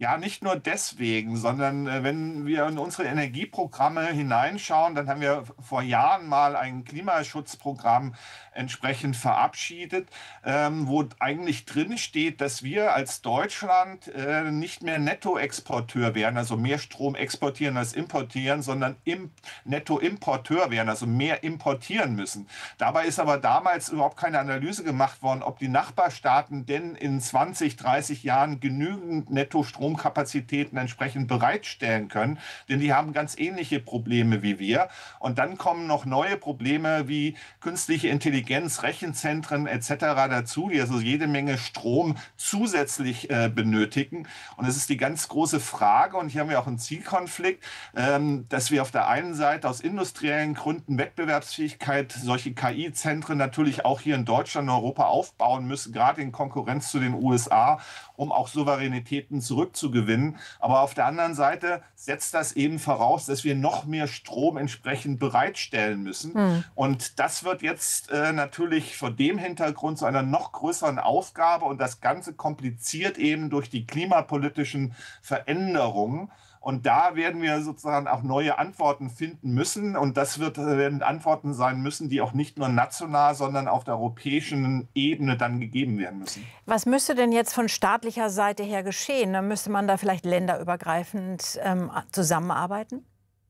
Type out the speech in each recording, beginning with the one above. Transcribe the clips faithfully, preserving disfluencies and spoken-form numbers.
Ja, nicht nur deswegen, sondern äh, wenn wir in unsere Energieprogramme hineinschauen, dann haben wir vor Jahren mal ein Klimaschutzprogramm entsprechend verabschiedet, ähm, wo eigentlich drin steht, dass wir als Deutschland äh, nicht mehr Nettoexporteur werden, also mehr Strom exportieren als importieren, sondern im Nettoimporteur werden, also mehr importieren müssen. Dabei ist aber damals überhaupt keine Analyse gemacht worden, ob die Nachbarstaaten denn in zwanzig, dreißig Jahren genügend Netto-Stromkapazitäten entsprechend bereitstellen können, denn die haben ganz ähnliche Probleme wie wir. Und dann kommen noch neue Probleme wie künstliche Intelligenz, Rechenzentren et cetera dazu, die also jede Menge Strom zusätzlich äh, benötigen. Und es ist die ganz große Frage, und hier haben wir auch einen Zielkonflikt, ähm, dass wir auf der einen Seite aus industriellen Gründen Wettbewerbsfähigkeit, solche K I-Zentren natürlich auch hier in Deutschland und Europa aufbauen müssen, gerade in Konkurrenz zu den U S A, um auch Souveränitäten zurückzugewinnen. Aber auf der anderen Seite setzt das eben voraus, dass wir noch mehr Strom entsprechend bereitstellen müssen. Hm. Und das wird jetzt äh, natürlich vor dem Hintergrund zu einer noch größeren Aufgabe, und das Ganze kompliziert eben durch die klimapolitischen Veränderungen. Und da werden wir sozusagen auch neue Antworten finden müssen. Und das wird, werden Antworten sein müssen, die auch nicht nur national, sondern auf der europäischen Ebene dann gegeben werden müssen. Was müsste denn jetzt von staatlicher Seite her geschehen? Dann müsste man da vielleicht länderübergreifend ähm, zusammenarbeiten?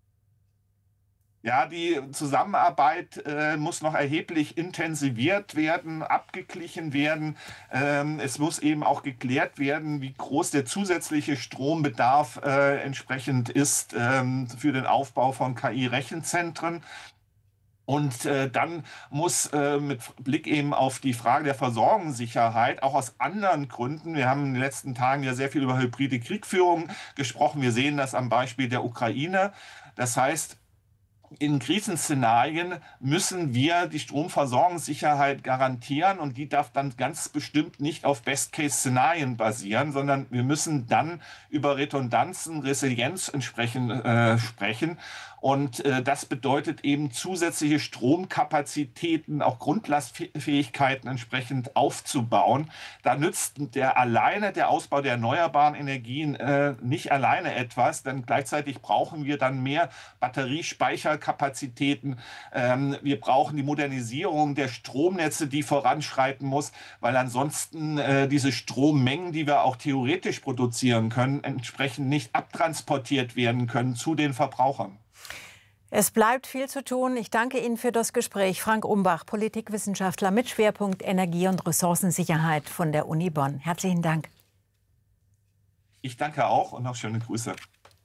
Ja, die Zusammenarbeit äh, muss noch erheblich intensiviert werden, abgeglichen werden. Ähm, es muss eben auch geklärt werden, wie groß der zusätzliche Strombedarf äh, entsprechend ist ähm, für den Aufbau von K I-Rechenzentren. Und äh, dann muss äh, mit Blick eben auf die Frage der Versorgungssicherheit, auch aus anderen Gründen, wir haben in den letzten Tagen ja sehr viel über hybride Kriegführung gesprochen, wir sehen das am Beispiel der Ukraine. Das heißt, in Krisenszenarien müssen wir die Stromversorgungssicherheit garantieren, und die darf dann ganz bestimmt nicht auf Best-Case-Szenarien basieren, sondern wir müssen dann über Redundanzen, Resilienz entsprechend äh, sprechen. Und äh, das bedeutet eben zusätzliche Stromkapazitäten, auch Grundlastfähigkeiten entsprechend aufzubauen. Da nützt der alleine der Ausbau der erneuerbaren Energien äh, nicht alleine etwas, denn gleichzeitig brauchen wir dann mehr Batteriespeicherkapazitäten. Ähm, wir brauchen die Modernisierung der Stromnetze, die voranschreiten muss, weil ansonsten äh, diese Strommengen, die wir auch theoretisch produzieren können, entsprechend nicht abtransportiert werden können zu den Verbrauchern. Es bleibt viel zu tun. Ich danke Ihnen für das Gespräch. Frank Umbach, Politikwissenschaftler mit Schwerpunkt Energie- und Ressourcensicherheit von der Uni Bonn. Herzlichen Dank. Ich danke auch und noch schöne Grüße.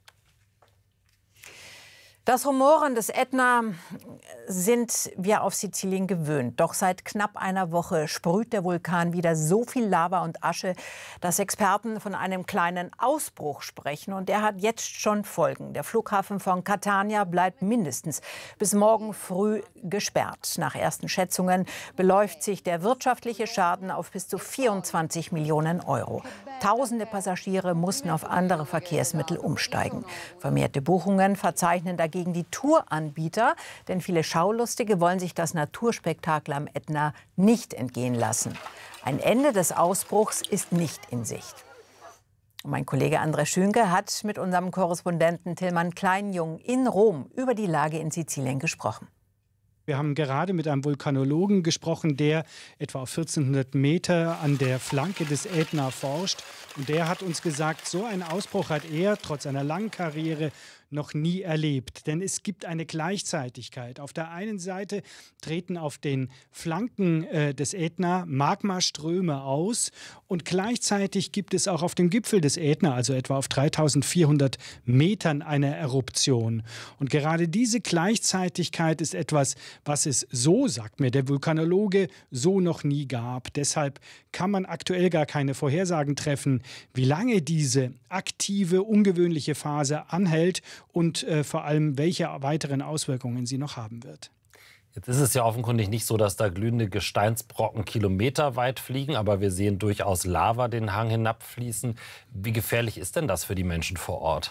Das Rumoren des Ätna sind wir auf Sizilien gewöhnt. Doch seit knapp einer Woche sprüht der Vulkan wieder so viel Lava und Asche, dass Experten von einem kleinen Ausbruch sprechen. Und der hat jetzt schon Folgen. Der Flughafen von Catania bleibt mindestens bis morgen früh gesperrt. Nach ersten Schätzungen beläuft sich der wirtschaftliche Schaden auf bis zu vierundzwanzig Millionen Euro. Tausende Passagiere mussten auf andere Verkehrsmittel umsteigen. Vermehrte Buchungen verzeichnen dagegen die Touranbieter, denn viele Schaulustige wollen sich das Naturspektakel am Ätna nicht entgehen lassen. Ein Ende des Ausbruchs ist nicht in Sicht. Und mein Kollege André Schünke hat mit unserem Korrespondenten Tillmann Kleinjung in Rom über die Lage in Sizilien gesprochen. Wir haben gerade mit einem Vulkanologen gesprochen, der etwa auf vierzehnhundert Meter an der Flanke des Ätna forscht. Und der hat uns gesagt, so einen Ausbruch hat er trotz einer langen Karriere noch nie erlebt. Denn es gibt eine Gleichzeitigkeit. Auf der einen Seite treten auf den Flanken äh, des Ätna Magmaströme aus, und gleichzeitig gibt es auch auf dem Gipfel des Ätna, also etwa auf dreitausendvierhundert Metern, eine Eruption. Und gerade diese Gleichzeitigkeit ist etwas, was es so, sagt mir der Vulkanologe, so noch nie gab. Deshalb kann man aktuell gar keine Vorhersagen treffen, wie lange diese aktive, ungewöhnliche Phase anhält und äh, vor allem, welche weiteren Auswirkungen sie noch haben wird. Jetzt ist es ja offenkundig nicht so, dass da glühende Gesteinsbrocken kilometerweit fliegen, aber wir sehen durchaus Lava den Hang hinabfließen. Wie gefährlich ist denn das für die Menschen vor Ort?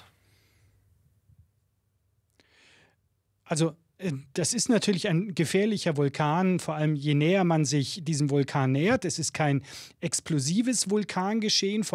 Also das ist natürlich ein gefährlicher Vulkan, vor allem je näher man sich diesem Vulkan nähert. Es ist kein explosives Vulkangeschehen.